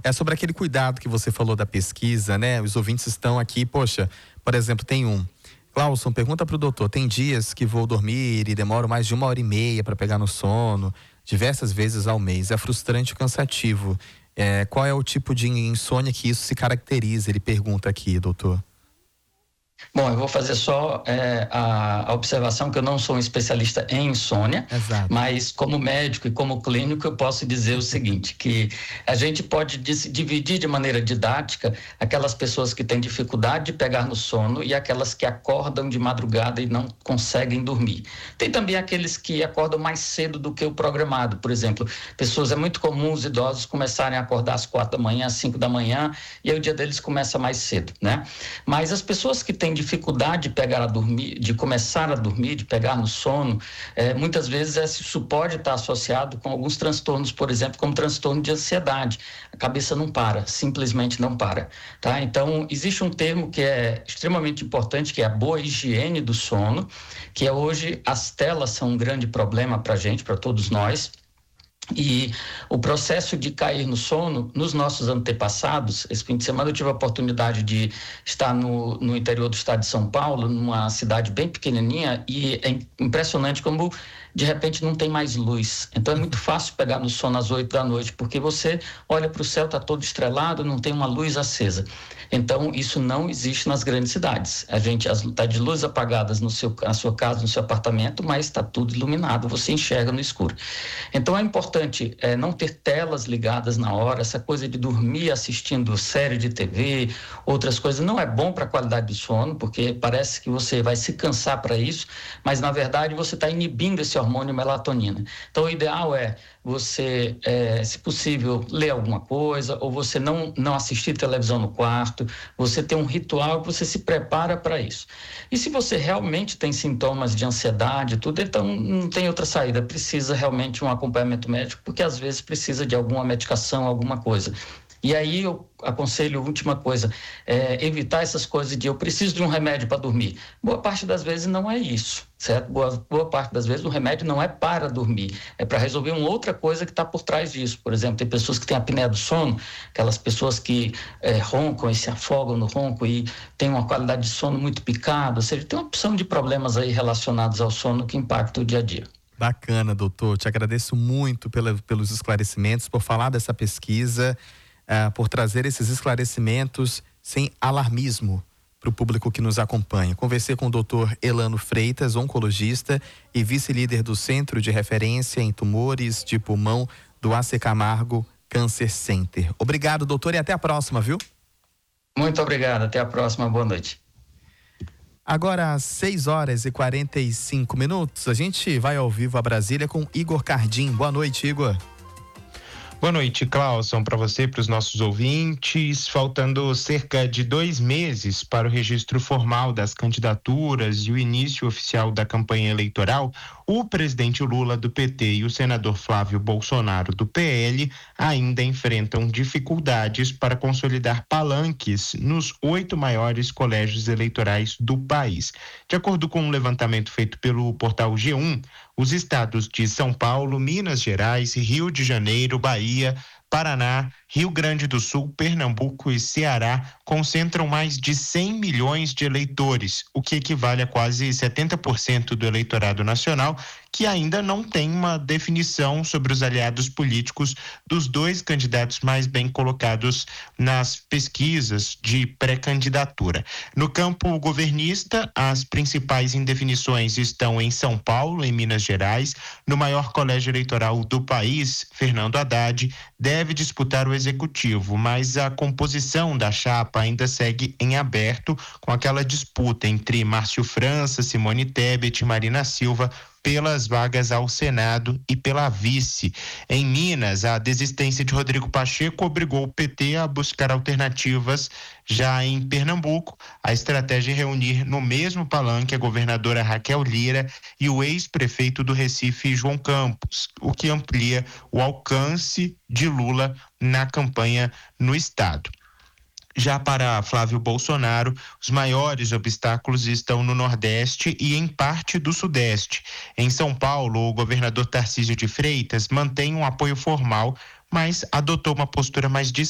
é sobre aquele cuidado que você falou da pesquisa, né? Os ouvintes estão aqui, poxa, por exemplo, tem um. Clauson, pergunta para o doutor, tem dias que vou dormir e demoro mais de 1h30 para pegar no sono, diversas vezes ao mês. É frustrante e cansativo. Qual é o tipo de insônia que isso se caracteriza? Ele pergunta aqui, doutor. Bom, eu vou fazer só a observação que eu não sou um especialista em insônia. Exato. Mas como médico e como clínico eu posso dizer o seguinte, que a gente pode dividir de maneira didática aquelas pessoas que têm dificuldade de pegar no sono e aquelas que acordam de madrugada e não conseguem dormir. Tem também aqueles que acordam mais cedo do que o programado, por exemplo, é muito comum os idosos começarem a acordar às 4 da manhã, às 5 da manhã, e aí o dia deles começa mais cedo, né? Mas as pessoas que têm dificuldade de começar a dormir, de pegar no sono, muitas vezes isso pode estar associado com alguns transtornos, por exemplo, como transtorno de ansiedade. A cabeça não para, simplesmente não para, tá? Então, existe um termo que é extremamente importante, que é a boa higiene do sono, que hoje as telas são um grande problema para a gente, para todos nós. E o processo de cair no sono, nos nossos antepassados, esse fim de semana eu tive a oportunidade de estar no interior do estado de São Paulo, numa cidade bem pequenininha, e é impressionante como de repente não tem mais luz. Então é muito fácil pegar no sono às 8 da noite, porque você olha para o céu, está todo estrelado, não tem uma luz acesa. Então isso não existe nas grandes cidades. A gente está de luzes apagadas na sua casa, no seu apartamento, mas está tudo iluminado, você enxerga no escuro. Então é importante não ter telas ligadas na hora, essa coisa de dormir assistindo série de TV, outras coisas, não é bom para a qualidade do sono, porque parece que você vai se cansar para isso, mas na verdade você está inibindo esse hormônio melatonina. Então o ideal é você, se possível, ler alguma coisa, ou você não assistir televisão no quarto, você ter um ritual que você se prepara para isso. E se você realmente tem sintomas de ansiedade, tudo, então não tem outra saída, precisa realmente um acompanhamento médico, porque às vezes precisa de alguma medicação, alguma coisa. E aí eu aconselho, última coisa, evitar essas coisas de eu preciso de um remédio para dormir. Boa parte das vezes não é isso, certo? Boa parte das vezes o remédio não é para dormir, é para resolver uma outra coisa que está por trás disso. Por exemplo, tem pessoas que têm apneia do sono, aquelas pessoas que roncam e se afogam no ronco e têm uma qualidade de sono muito picada, ou seja, tem uma opção de problemas aí relacionados ao sono que impactam o dia a dia. Bacana, doutor. Te agradeço muito pelos esclarecimentos, por falar dessa pesquisa, por trazer esses esclarecimentos sem alarmismo para o público que nos acompanha. Conversei com o doutor Elano Freitas, oncologista e vice-líder do Centro de Referência em Tumores de Pulmão do AC Camargo Cancer Center. Obrigado, doutor, e até a próxima, viu? Muito obrigado, até a próxima, boa noite. Agora, às 6h45, a gente vai ao vivo a Brasília com Igor Cardim. Boa noite, Igor. Boa noite, Clauson, para você e para os nossos ouvintes. Faltando cerca de 2 meses para o registro formal das candidaturas e o início oficial da campanha eleitoral, o presidente Lula do PT e o senador Flávio Bolsonaro do PL ainda enfrentam dificuldades para consolidar palanques nos 8 maiores colégios eleitorais do país. De acordo com um levantamento feito pelo portal G1, os estados de São Paulo, Minas Gerais, Rio de Janeiro, Bahia, Paraná, Rio Grande do Sul, Pernambuco e Ceará concentram mais de 100 milhões de eleitores, o que equivale a quase 70% do eleitorado nacional, que ainda não tem uma definição sobre os aliados políticos dos 2 candidatos mais bem colocados nas pesquisas de pré-candidatura. No campo governista, as principais indefinições estão em São Paulo, em Minas Gerais. No maior colégio eleitoral do país, Fernando Haddad deve disputar o executivo, mas a composição da chapa ainda segue em aberto, com aquela disputa entre Márcio França, Simone Tebet e Marina Silva pelas vagas ao Senado e pela vice. Em Minas, a desistência de Rodrigo Pacheco obrigou o PT a buscar alternativas. Já em Pernambuco, a estratégia é reunir no mesmo palanque a governadora Raquel Lira e o ex-prefeito do Recife, João Campos, o que amplia o alcance de Lula na campanha no estado. Já para Flávio Bolsonaro, os maiores obstáculos estão no Nordeste e em parte do Sudeste. Em São Paulo, o governador Tarcísio de Freitas mantém um apoio formal, mas adotou uma postura mais